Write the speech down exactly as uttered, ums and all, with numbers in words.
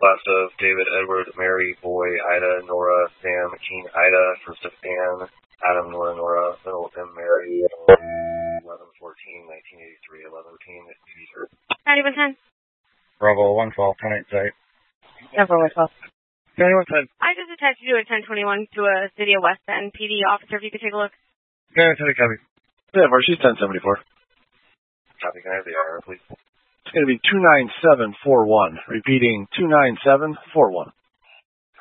Last of David, Edward, Mary, Boy, Ida, Nora, Sam, King, Ida, first of Anne, Adam, Nora, Nora, Phil, M, Mary, eleven fourteen, nineteen eighty-three, eleven fourteen, eighty-three. ninety-one ten. Bravo, one twelve, ten eight site. Denver, one twelve. ninety-one ten. I just attached you to a ten twenty-one to a City of West End P D officer, if you could take a look. ninety-one ten, copy. Denver, she's ten seventy-four. Copy, can I have the I R, please? It's going to be two nine seven four one. Repeating, two nine seven four one.